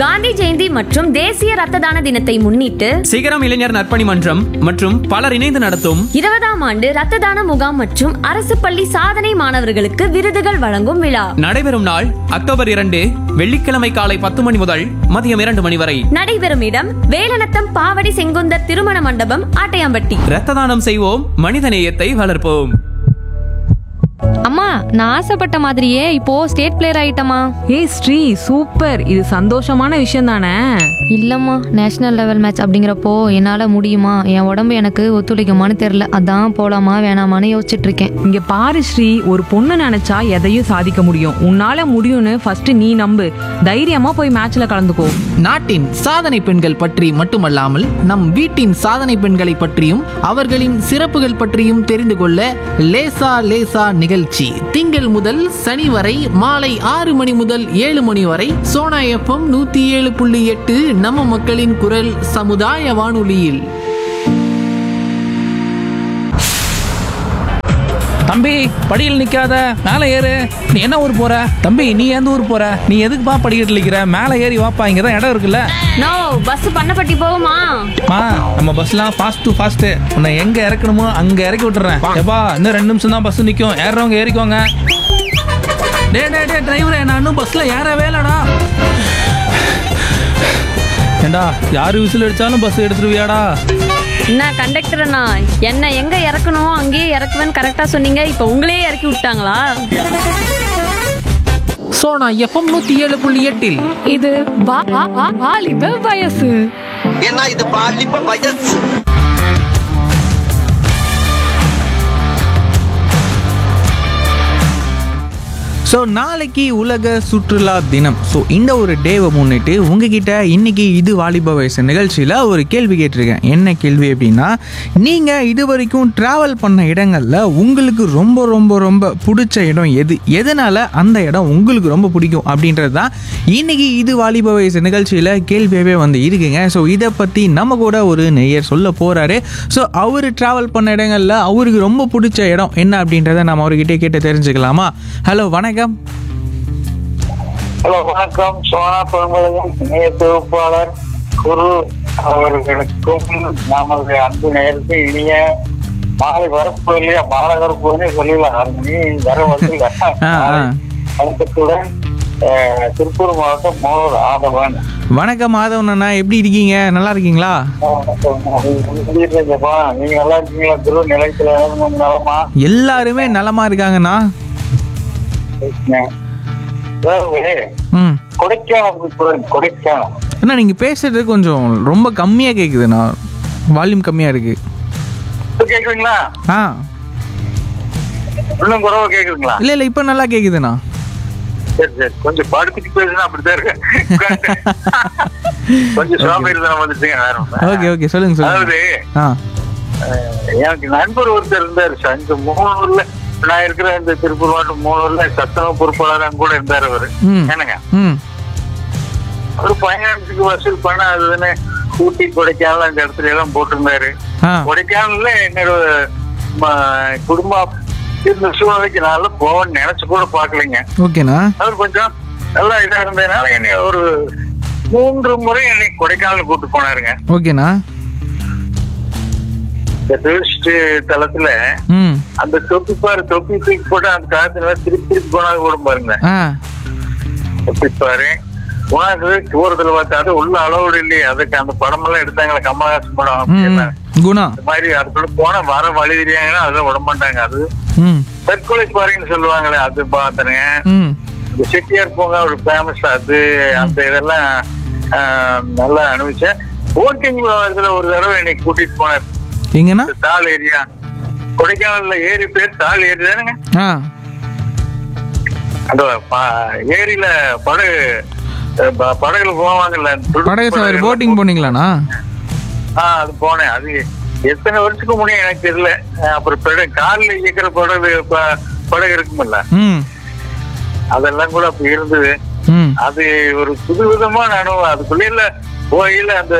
காந்தி ஜெயந்தி மற்றும் தேசிய ரத்த தான தினத்தை முன்னிட்டு சிகரம் இளைஞர் நற்பணி மன்றம் மற்றும் பலர் இணைந்து நடத்தும் 20ஆம் ஆண்டு ரத்த தான முகாம் மற்றும் அரசு பள்ளி சாதனை மாணவர்களுக்கு விருதுகள் வழங்கும் விழா நடைபெறும் நாள் அக்டோபர் 2 வெள்ளிக்கிழமை காலை 10 மணி முதல் மதியம் 2 மணி வரை. நடைபெறும் இடம் வேலநத்தம் பாவடி செங்குந்தர் திருமண மண்டபம், ஆட்டையாம்பட்டி. ரத்த தானம் செய்வோம், மனிதநேயத்தை வளர்ப்போம். அம்மா, நான் ஆசைப்பட்ட மாதிரியே இப்போ ஸ்டேட் பிளேயர் ஆயிட்டமா. ஏய் ஸ்ரீ, சூப்பர். இது சந்தோஷமான விஷயம் தானே? இல்லம்மா, நேஷனல் லெவல் மேட்ச் அப்படிங்கிறப்போ என்னால முடியுமா, என் உடம்பு எனக்கு ஒத்துழைக்குமான்னு தெரியல. அதான் போலாமா வேணாமான்னு யோசிச்சுட்டு இருக்கேன். இங்க பாரு ஸ்ரீ, ஒரு பொண்ணு நினைச்சா எதையும் சாதிக்க முடியும். உன்னால முடியும்னு ஃபர்ஸ்ட் நீ நம்பு. தைரியமா போய் மேட்ச்ல கலந்துக்கோ. நாட்டின் சாதனை பெண்கள் பற்றி மட்டுமல்லாமல் நம் வீட்டின் சாதனை பெண்களை பற்றியும் அவர்களின் சிறப்புகள் பற்றியும் தெரிந்து கொள்ள லேசா லேசா நிகழ்ச்சி திங்கள் முதல் சனி வரை மாலை 6 மணி முதல் 7 மணி வரை சோனா FM 107.8 நம்ம மக்களின் குரல் சமுதாய வானொலியில். தம்பி, படியில் நிக்காத, மேலே ஏறு. நீ என்ன ஊர் போற? தம்பி, நீ எந்த ஊர் போற? நீ எதுக்குப்பா படிக்கட்டு நிக்கிற? மேலே ஏறி வாப்பா, இங்கதான் இடம் இருக்குல்ல. நோ, பஸ் பண்ணப்பட்டி போகுமா? நம்ம பஸ்லாம் ஃபாஸ்ட் டு ஃபாஸ்ட். உன்னை எங்க இறக்கணுமோ அங்க இறக்கி விட்டுறேன். எப்பா, இன்னும் 2 நிமிஷம் தான் பஸ் நிக்கும். ஏறவங்க ஏறிக்கோங்க. டே டிரைவரே, நான் இன்னும் பஸ்ல ஏறவே இல்லடா. ஏண்டா, யாரு விசில் அடிச்சாலும் பஸ் எடுத்துருவியாடா? என்ன கண்டக்டர் அண்ணா, என்ன எங்க இறக்கணும் அங்கேயே இறக்குவேன்னு கரெக்டா சொன்னீங்க. இப்ப உங்களே இறக்கி விட்டாங்களா? சோனா FM 107.8 இது வாலிப வயசு. ஏன்னா இது பாலிப்ப வயசு. ஸோ நாளைக்கு உலக சுற்றுலா தினம். ஸோ இந்த ஒரு டேவை முன்னிட்டு உங்ககிட்ட இன்னைக்கு இது வாலிப வயசு நிகழ்ச்சியில் ஒரு கேள்வி கேட்டிருக்கேன். என்ன கேள்வி அப்படின்னா, நீங்கள் இது வரைக்கும் ட்ராவல் பண்ண இடங்களில் உங்களுக்கு ரொம்ப ரொம்ப ரொம்ப பிடிச்ச இடம் எது, எதனால் அந்த இடம் உங்களுக்கு ரொம்ப பிடிக்கும் அப்படின்றது தான் இன்னைக்கு இது வாலிப வயசு நிகழ்ச்சியில் கேள்வியாகவே வந்து இருக்குங்க. ஸோ இதை பற்றி நம்ம கூட ஒரு நேயர் சொல்ல போகிறாரு. ஸோ அவர் ட்ராவல் பண்ண இடங்களில் அவருக்கு ரொம்ப பிடிச்ச இடம் என்ன அப்படின்றத நம்ம அவர்கிட்டே கேட்டு தெரிஞ்சுக்கலாமா? ஹலோ, வணக்கம். ஹலோ, வணக்கம். சோனா பெருமளவும் இணைய தொகுப்பாளர் குரு அவர்களுக்கும் நமது அன்பு நேரத்தில் இனிய மாலை வரப்பு இல்லையா, மாலை வரப்புன்னு சொல்லலாம். நீ வர வந்து வணக்கத்துடன் திருப்பூர் மாவட்டம் மோர் ஆதவன். வணக்கம் ஆதவன் அண்ணா, எப்படி இருக்கீங்க? நல்லா இருக்கீங்களா? நீங்க நல்லா இருக்கீங்களா? குரு நிலையத்துல நலமா? எல்லாருமே நலமா இருக்காங்கண்ணா. கொடைக்கானல் அண்ணா, நீங்க பேசுறது கொஞ்சம் ரொம்ப கம்மியா கேக்குதுண்ணா. வால்யூம் கம்மியா இருக்கு. கேக்குதுங்களா? இன்னும் குறைவா கேக்குதுங்களா? இல்ல இப்ப நல்லா கேக்குதுண்ணா. சரி சரி, கொஞ்சம் படுத்துட்டு பேசுனா அப்படித்தான் இருக்கு. கொஞ்சம் சோம்பேறித்தனம் வந்துச்சுங்க. ஓகே ஓகே, சொல்லுங்க. அதாவது எனக்கு நண்பர் ஒருத்தர் இருந்தாரு சார், இந்த மூணூர்ல நான் இருக்கிற இந்த திருப்பூர் மாவட்டம் மூணூர்ல சத்துணவு பொறுப்பாளராக கூட இருந்தாரு அவரு. என்னங்க, ஒரு பயணத்துக்கு வசூல் பண்ண அதுன்னு ஊட்டி கொடைக்கானல் அந்த இடத்துல எல்லாம் போட்டிருந்தாரு. கொடைக்கானல்ல என்னோட குடும்பம் இந்த சூழ்நிலைக்கு நாள போவேன்னு நினைச்சு கூட பாக்கலைங்க. அவர் கொஞ்சம் நல்லா இதா இருந்ததுனால என்னை ஒரு 3 முறை என்னை கொடைக்கானல் கூட்டு போனாருங்க. ஓகேண்ணா. இந்த டூரிஸ்ட் தளத்துல அந்த தொப்பி தூக்கி போட்டு அந்த காலத்துல திருப்பி போனாங்க கூட பாருங்க. தொப்பி பாரு போனாது தூரத்துல பார்த்தாது உள்ள அளவோடு இல்லையே. அதுக்கு அந்த படம் எல்லாம் எடுத்தாங்களே, கமலஹாசன் படம் இந்த மாதிரி அதுக்குள்ள போன வர வழி தெரியாங்கன்னா அதெல்லாம் விட மாட்டாங்க. அது தற்கொலை பாருங்கன்னு சொல்லுவாங்களே, அது பார்த்தனுங்க. இந்த செட்டியார் பூங்கா ஒரு ஃபேமஸ், அது அந்த இதெல்லாம் நல்லா அனுபவிச்சேன். போட்டிங் ஒரு தடவை என்னை கூட்டிட்டு போனார். எங்கன்னா தால் ஏரியா, கொடைக்கானல்ல ஏரி பேர் தால் ஏரி தானுங்க. அந்த ஏரியில படகுல போவாங்கல்ல, போட்டிங் போனீங்களாண்ணா? அது போனேன். அது எத்தனை வருஷத்துக்கு முன்னே எனக்கு தெரியல. அப்புறம் காலில் இயக்கிற படகு இருக்குமில்ல, அதெல்லாம் கூட அப்ப இருந்தது. அது ஒரு புதுவிதமான அனுபவம். அதுக்குள்ள போயில அந்த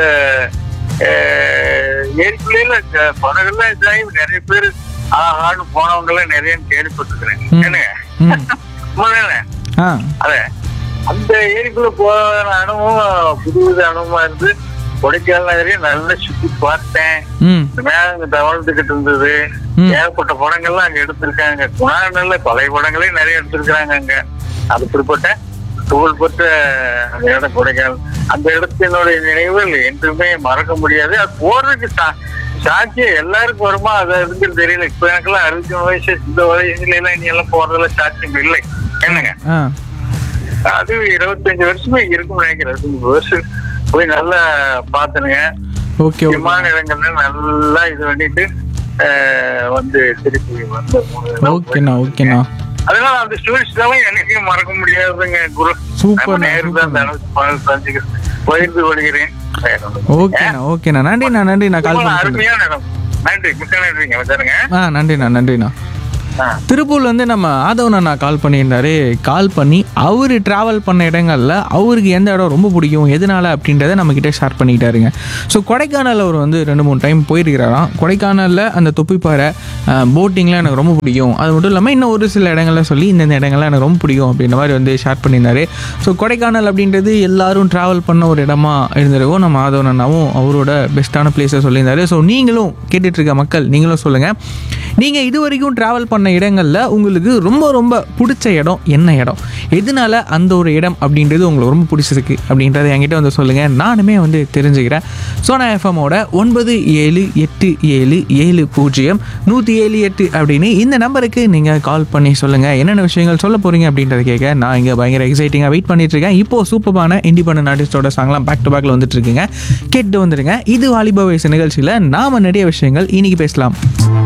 ஏரிக்குள்ள படகுல இதாகி நிறைய பேர் ஆகான்னு போனவங்க எல்லாம் நிறைய கேள்விப்பட்டிருக்கிறேன். என்னங்க அத அந்த ஏரிக்குள்ள போன அனுபவம் புது அனுபவமா இருந்து கொடைக்கானல் நகரையும் நல்லா சுத்தி பார்த்தேன். மேல தவழ்ந்துகிட்டு இருந்தது. ஏகப்பட்ட படங்கள்லாம் அங்க எடுத்திருக்காங்க. குணாநல்ல பழைய படங்களே நிறைய எடுத்திருக்காங்க அங்க. அப்படிப்பட்ட புகழ்பெற்ற அந்த இடம் கொடைக்கானல். அந்த இடத்தினுடைய நினைவுகள் என்றுமே மறக்க முடியாது. அது போறதுக்கு சாட்சியம் எல்லாருக்கும் வருமா அதை இருந்து தெரியல. இப்ப எனக்கெல்லாம் 63 வயசு, இந்த வயசுல எல்லாம் இனி எல்லாம் போறதுல சாட்சியம் இல்லை. என்னங்க அது 25 வருஷமே இருக்கும்னு நினைக்கிறேன். 25 வருஷம் போய் நல்லா பாத்துனுங்க. விமான இடங்கள்ல நல்லா இது பண்ணிட்டு வந்து திருப்பி வந்து அதனால அந்த ஸ்டோரிஸ் எல்லாம் என்னைக்கும் மறக்க முடியாதுங்க. குரு சூப்பர் பகிர்ந்து கொள்கிறேன். ஓகேண்ணா நன்றிண்ணா. அருமையான இடம். நன்றி, மிக்க நன்றிங்க. வச்சாருங்க. நன்றிண்ணா. திருப்பூர்ல வந்து நம்ம ஆதவன் அண்ணா கால் பண்ணியிருந்தாரு. கால் பண்ணி அவரு டிராவல் பண்ண இடங்கள்ல அவருக்கு எந்த இடம் ரொம்ப பிடிக்கும், எதனால அப்படின்றத நம்ம கிட்ட ஷேர் பண்ணிக்கிட்டாருங்க. ஸோ கொடைக்கானல் அவர் வந்து 2-3 டைம் போயிருக்கிறாராம். கொடைக்கானல்ல அந்த தொப்பிப்பாறை போட்டிங்லாம் எனக்கு ரொம்ப பிடிக்கும். அது மட்டும் இல்லாமல் இன்னும் ஒரு சில இடங்கள்ல சொல்லி இந்த இடங்கள்லாம் எனக்கு ரொம்ப பிடிக்கும் அப்படின்ற மாதிரி வந்து ஷேர் பண்ணியிருந்தாரு. ஸோ கொடைக்கானல் அப்படின்றது எல்லாரும் டிராவல் பண்ண ஒரு இடமா இருந்திருக்கும். நம்ம ஆதவன் அண்ணாவும் அவரோட பெஸ்ட்டான பிளேஸை சொல்லியிருந்தாரு. ஸோ நீங்களும் கேட்டுட்டு இருக்க மக்கள், நீங்களும் சொல்லுங்க, நீங்க இது வரைக்கும் டிராவல் பண்ண இடங்கள்ல உங்களுக்கு ரொம்ப ரொம்ப பிடிச்ச இடம் என்ன இடம், எதனால அந்த ஒரு இடம் அப்படின்றது உங்களுக்கு ரொம்ப பிடிச்சிருக்கு அப்படின்றத என்கிட்ட வந்து சொல்லுங்க. நானுமே வந்து தெரிஞ்சுக்கிறேன். சோனா எஃப்எம்மோட 9787700178 அப்படின்னு இந்த நம்பருக்கு நீங்க கால் பண்ணி சொல்லுங்க என்னென்ன விஷயங்கள் சொல்ல போறீங்க அப்படின்றத கேட்க நான் இங்க பயங்கர எக்ஸைட்டிங்கா வெயிட் பண்ணிட்டு இருக்கேன். இப்போ சூப்பரான இண்டிபெண்டன்ட் ஆர்டிஸ்டோட சாங்லாம் பேக் டு பேக்ல வந்துட்டு இருக்குங்க. கேட்டு வந்துருங்க. இது வாலிப வயசு நிகழ்ச்சியில நாம நிறைய விஷயங்கள் இன்னைக்கு பேசலாம்.